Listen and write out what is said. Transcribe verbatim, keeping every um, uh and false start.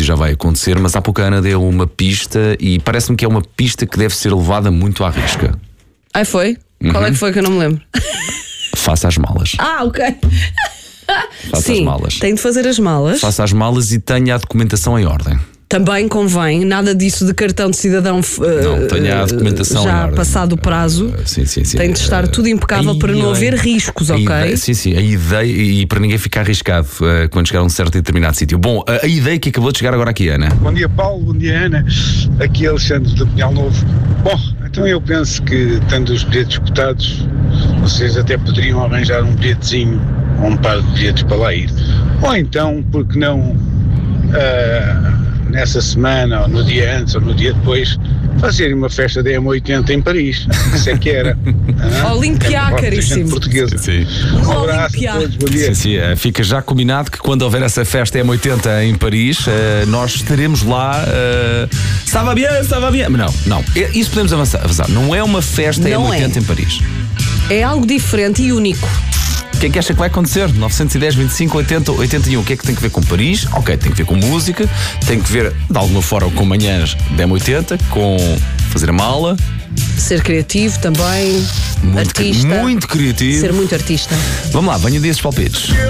e já vai acontecer, mas há pouco a Ana deu uma pista e parece-me que é uma pista que deve ser levada muito à risca. Ai, foi? Uhum. Qual é que foi que eu não me lembro? Faça as malas. Ah, ok. Faça Sim, as malas. tem de fazer as malas. Faça as malas e tenha a documentação em ordem. Também convém, nada disso de cartão de cidadão Não, tenha a documentação já em ordem. passado o prazo. Uh, sim, sim, sim. Tem de estar tudo impecável para não haver riscos, ok? Ideia, sim, sim, a ideia, e para ninguém ficar arriscado uh, quando chegar a um certo e determinado sítio. Bom, a, a ideia que acabou de chegar agora aqui, Ana. Bom dia, Paulo, bom dia, Ana. Aqui é Alexandre do Pinhal Novo. Bom, então eu penso que, tendo os bilhetes esgotados, vocês até poderiam arranjar um bilhetezinho ou um par de bilhetes para lá ir. Ou então, porque não, uh, nessa semana, ou no dia antes, ou no dia depois, fazerem uma festa da M oitenta em Paris. Isso é que era. Ah, Olimpiá, é caríssimo. Portuguesa. Sim, Um abraço Olimpiá. a todos, bom dia. sim, sim, uh, fica já combinado que quando houver essa festa M oitenta em Paris, uh, nós estaremos lá. Uh, estava bem, estava bem. Não, não, isso podemos avançar. avançar. Não é uma festa Não M oitenta é. em Paris. É algo diferente e único. O que é que acha que vai acontecer? novecentos e dez, vinte e cinco, oitenta, oitenta e um. O que é que tem que ver com Paris? Ok, tem que ver com música, tem que ver de alguma forma com manhãs de M oitenta, com fazer a mala. Ser criativo também, Muito, artista. muito criativo. Ser muito artista. Vamos lá, venha desses palpites.